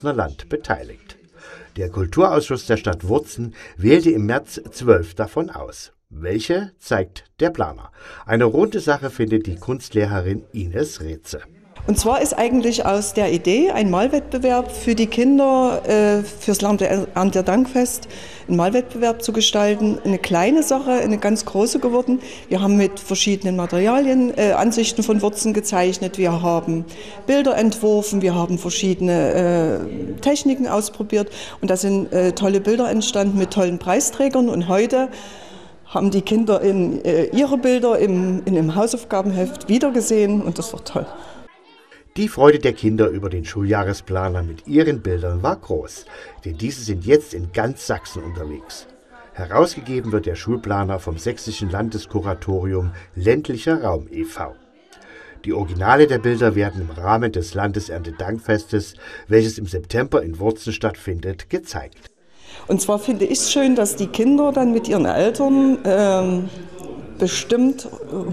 Land beteiligt. Der Kulturausschuss der Stadt Wurzen wählte im März 12 davon aus. Welche, zeigt der Planer. Eine runde Sache findet die Kunstlehrerin Ines Rätze. Und zwar ist eigentlich aus der Idee, ein Malwettbewerb für die Kinder fürs Erntedankfest, einen Malwettbewerb zu gestalten, eine kleine Sache, eine ganz große geworden. Wir haben mit verschiedenen Materialien Ansichten von Wurzen gezeichnet, wir haben Bilder entworfen, wir haben verschiedene Techniken ausprobiert und da sind tolle Bilder entstanden mit tollen Preisträgern und heute haben die Kinder ihre Bilder in einem Hausaufgabenheft wiedergesehen und das war toll. Die Freude der Kinder über den Schuljahresplaner mit ihren Bildern war groß, denn diese sind jetzt in ganz Sachsen unterwegs. Herausgegeben wird der Schulplaner vom Sächsischen Landeskuratorium Ländlicher Raum e.V. Die Originale der Bilder werden im Rahmen des Landeserntedankfestes, welches im September in Wurzen stattfindet, gezeigt. Und zwar finde ich es schön, dass die Kinder dann mit ihren Eltern bestimmt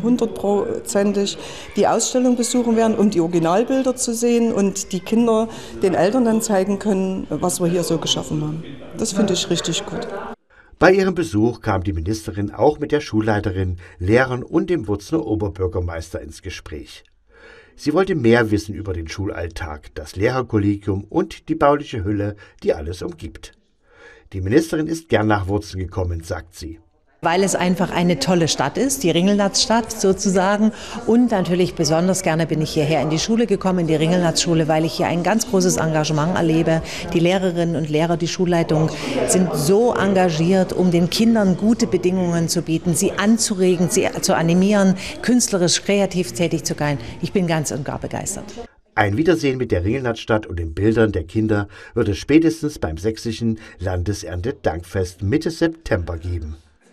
100%ig die Ausstellung besuchen werden, um die Originalbilder zu sehen und die Kinder den Eltern dann zeigen können, was wir hier so geschaffen haben. Das finde ich richtig gut. Bei ihrem Besuch kam die Ministerin auch mit der Schulleiterin, Lehrern und dem Wurzener Oberbürgermeister ins Gespräch. Sie wollte mehr wissen über den Schulalltag, das Lehrerkollegium und die bauliche Hülle, die alles umgibt. Die Ministerin ist gern nach Wurzen gekommen, sagt sie. Weil es einfach eine tolle Stadt ist, die Ringelnatzstadt sozusagen. Und natürlich besonders gerne bin ich hierher in die Schule gekommen, in die Ringelnatzschule, weil ich hier ein ganz großes Engagement erlebe. Die Lehrerinnen und Lehrer, die Schulleitung sind so engagiert, um den Kindern gute Bedingungen zu bieten, sie anzuregen, sie zu animieren, künstlerisch, kreativ tätig zu sein. Ich bin ganz und gar begeistert. Ein Wiedersehen mit der Ringelnatzstadt und den Bildern der Kinder wird es spätestens beim Sächsischen Landeserntedankfest Mitte September geben.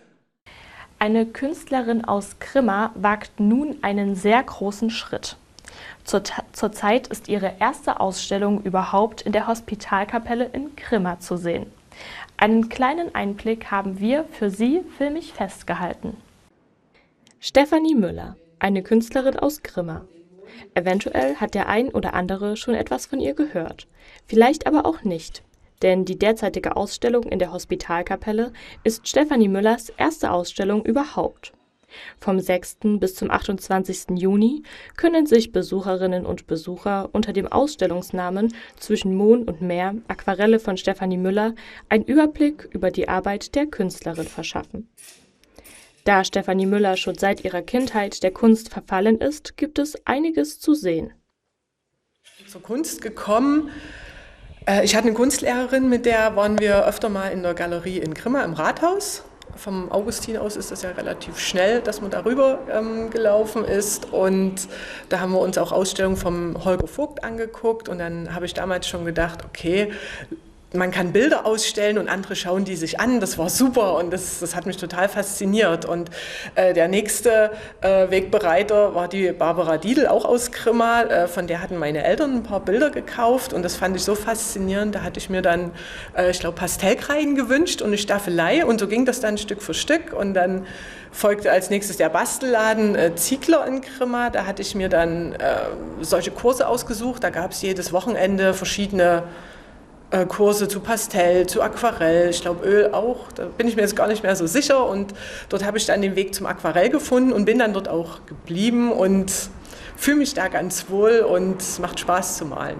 Eine Künstlerin aus Grimma wagt nun einen sehr großen Schritt. Zurzeit ist ihre erste Ausstellung überhaupt in der Hospitalkapelle in Grimma zu sehen. Einen kleinen Einblick haben wir für Sie filmisch festgehalten. Stefanie Müller, eine Künstlerin aus Grimma. Eventuell hat der ein oder andere schon etwas von ihr gehört, vielleicht aber auch nicht. Denn die derzeitige Ausstellung in der Hospitalkapelle ist Stefanie Müllers erste Ausstellung überhaupt. Vom 6. bis zum 28. Juni können sich Besucherinnen und Besucher unter dem Ausstellungsnamen Zwischen Mond und Meer – Aquarelle von Stefanie Müller einen Überblick über die Arbeit der Künstlerin verschaffen. Da Stefanie Müller schon seit ihrer Kindheit der Kunst verfallen ist, gibt es einiges zu sehen. Zur Kunst gekommen. Ich hatte eine Kunstlehrerin, mit der waren wir öfter mal in der Galerie in Grimma im Rathaus. Vom Augustin aus ist das ja relativ schnell, dass man darüber gelaufen ist. Und da haben wir uns auch Ausstellungen vom Holger Vogt angeguckt. Und dann habe ich damals schon gedacht, okay, man kann Bilder ausstellen und andere schauen die sich an. Das war super und das hat mich total fasziniert. Und der nächste Wegbereiter war die Barbara Diedl, auch aus Grimma. Von der hatten meine Eltern ein paar Bilder gekauft und das fand ich so faszinierend. Da hatte ich mir dann, ich glaube, Pastellkreiden gewünscht und eine Staffelei und so ging das dann Stück für Stück. Und dann folgte als nächstes der Bastelladen Ziegler in Grimma. Da hatte ich mir dann solche Kurse ausgesucht. Da gab es jedes Wochenende verschiedene Kurse zu Pastell, zu Aquarell, ich glaube Öl auch, da bin ich mir jetzt gar nicht mehr so sicher und dort habe ich dann den Weg zum Aquarell gefunden und bin dann dort auch geblieben und fühle mich da ganz wohl und es macht Spaß zu malen.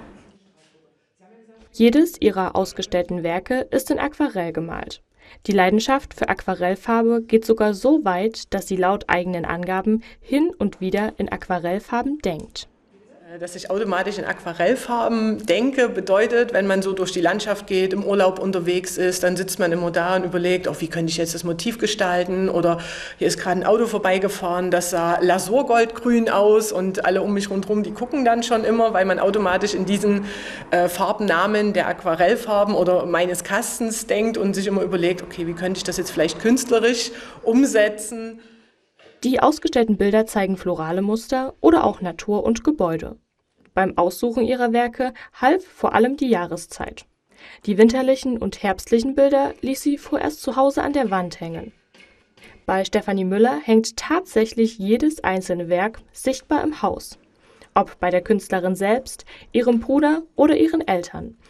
Jedes ihrer ausgestellten Werke ist in Aquarell gemalt. Die Leidenschaft für Aquarellfarbe geht sogar so weit, dass sie laut eigenen Angaben hin und wieder in Aquarellfarben denkt. Dass ich automatisch in Aquarellfarben denke, bedeutet, wenn man so durch die Landschaft geht, im Urlaub unterwegs ist, dann sitzt man immer da und überlegt, wie könnte ich jetzt das Motiv gestalten oder hier ist gerade ein Auto vorbeigefahren, das sah lasurgoldgrün aus und alle um mich rundherum, die gucken dann schon immer, weil man automatisch in diesen Farbnamen der Aquarellfarben oder meines Kastens denkt und sich immer überlegt, okay, wie könnte ich das jetzt vielleicht künstlerisch umsetzen. Die ausgestellten Bilder zeigen florale Muster oder auch Natur und Gebäude. Beim Aussuchen ihrer Werke half vor allem die Jahreszeit. Die winterlichen und herbstlichen Bilder ließ sie vorerst zu Hause an der Wand hängen. Bei Stefanie Müller hängt tatsächlich jedes einzelne Werk sichtbar im Haus. Ob bei der Künstlerin selbst, ihrem Bruder oder ihren Eltern.